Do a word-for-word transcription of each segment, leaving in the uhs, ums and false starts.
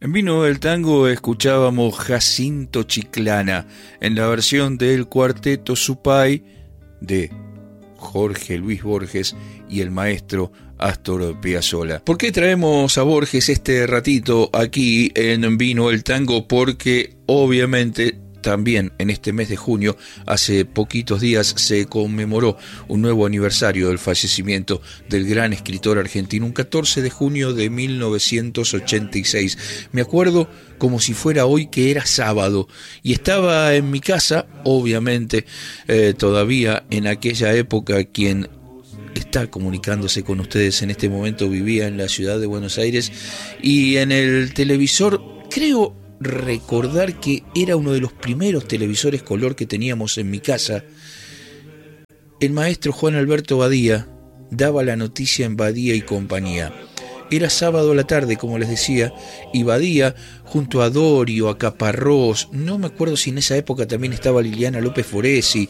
En Vino del Tango escuchábamos Jacinto Chiclana en la versión del cuarteto Supay de Jorge Luis Borges y el maestro Astor Piazzolla. ¿Por qué traemos a Borges este ratito aquí en Vino del Tango? Porque obviamente también en este mes de junio, hace poquitos días, se conmemoró un nuevo aniversario del fallecimiento del gran escritor argentino, un catorce de junio de mil novecientos ochenta y seis. Me acuerdo como si fuera hoy, que era sábado, y estaba en mi casa, obviamente, eh, todavía en aquella época. Quien está comunicándose con ustedes en este momento vivía en la ciudad de Buenos Aires, y en el televisor, creo recordar que era uno de los primeros televisores color que teníamos en mi casa, el maestro Juan Alberto Badía daba la noticia en Badía y compañía. Era sábado a la tarde, como les decía, y Badía, junto a Dorio, a Caparrós, no me acuerdo si en esa época también estaba Liliana López Foresi,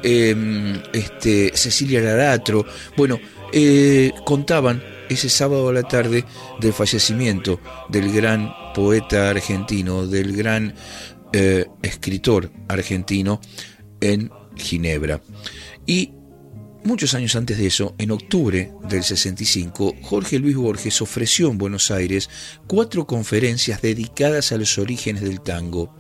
eh, este, Cecilia Laratro, bueno, eh, contaban ese sábado a la tarde del fallecimiento del gran poeta argentino, del gran eh, escritor argentino en Ginebra. Y muchos años antes de eso, en octubre del sesenta y cinco, Jorge Luis Borges ofreció en Buenos Aires cuatro conferencias dedicadas a los orígenes del tango.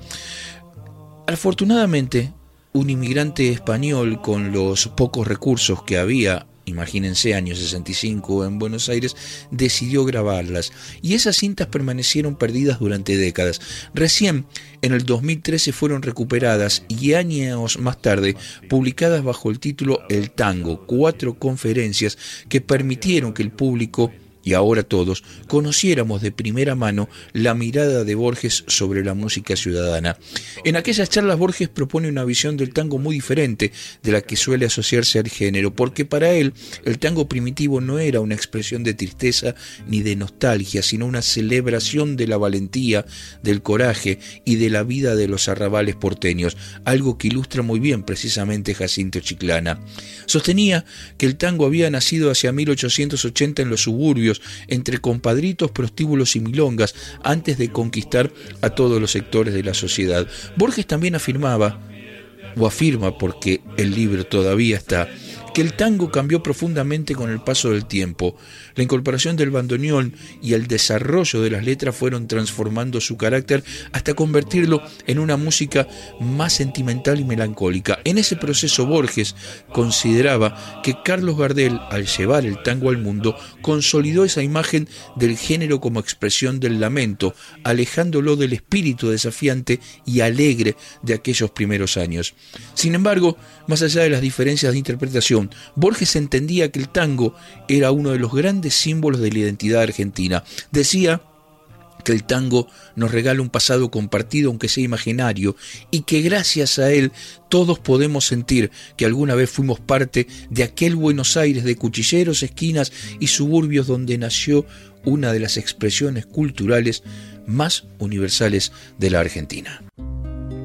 Afortunadamente, un inmigrante español, con los pocos recursos que había, imagínense, año sesenta y cinco en Buenos Aires, decidió grabarlas, y esas cintas permanecieron perdidas durante décadas. Recién en el dos mil trece fueron recuperadas y años más tarde publicadas bajo el título El Tango, cuatro conferencias que permitieron que el público, y ahora todos, conociéramos de primera mano la mirada de Borges sobre la música ciudadana. En aquellas charlas Borges propone una visión del tango muy diferente de la que suele asociarse al género, porque para él el tango primitivo no era una expresión de tristeza ni de nostalgia, sino una celebración de la valentía, del coraje y de la vida de los arrabales porteños, algo que ilustra muy bien precisamente Jacinto Chiclana. Sostenía que el tango había nacido hacia mil ochocientos ochenta en los suburbios, entre compadritos, prostíbulos y milongas, antes de conquistar a todos los sectores de la sociedad. Borges también afirmaba, o afirma porque el libro todavía está, que el tango cambió profundamente con el paso del tiempo. La incorporación del bandoneón y el desarrollo de las letras fueron transformando su carácter hasta convertirlo en una música más sentimental y melancólica. En ese proceso Borges consideraba que Carlos Gardel, al llevar el tango al mundo, consolidó esa imagen del género como expresión del lamento, alejándolo del espíritu desafiante y alegre de aquellos primeros años. Sin embargo, más allá de las diferencias de interpretación, Borges entendía que el tango era uno de los grandes símbolos de la identidad argentina. Decía que el tango nos regala un pasado compartido, aunque sea imaginario, y que gracias a él todos podemos sentir que alguna vez fuimos parte de aquel Buenos Aires de cuchilleros, esquinas y suburbios donde nació una de las expresiones culturales más universales de la Argentina.